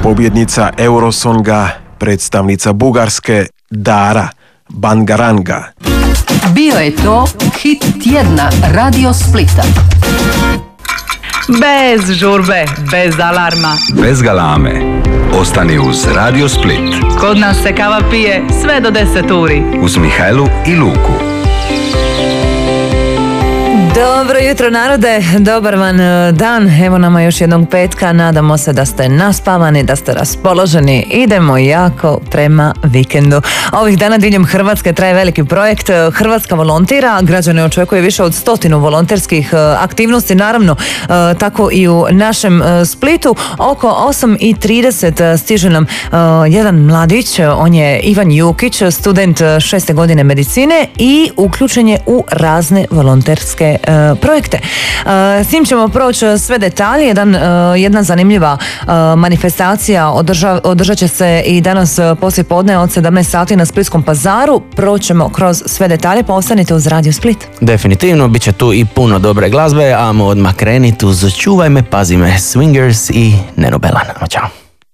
pobjednica Eurosonga, predstavnica Bugarske Dara Bangaranga. Bio je to hit tjedna Radio Splita. Bez žurbe, bez alarma, bez galame. Ostani uz Radio Split. Kod nas se kava pije sve do 10 uri. Uz Mihajlu i Luku. Dobro jutro narode, dobar vam dan, evo nama još jednog petka, nadamo se da ste naspavani, da ste raspoloženi, idemo jako prema vikendu. Ovih dana diljem Hrvatske traje veliki projekt, Hrvatska volontira, građane očekuje više od 100 volonterskih aktivnosti, naravno tako i u našem Splitu. Oko 8:30 stiže nam jedan mladić, on je Ivan Jukić, student 6. godine medicine i uključen je u razne volonterske projekte. S njim ćemo proći sve detalje. Jedna zanimljiva manifestacija održat će se i danas poslijepodne od 17 sati na Splitskom pazaru. Proćemo kroz sve detalje, pa ostanite uz Radio Split. Definitivno, bit će tu i puno dobre glazbe, a odmah kreniti uz Čuvaj me, pazi me, Swingers i Neno Belan. Ćao.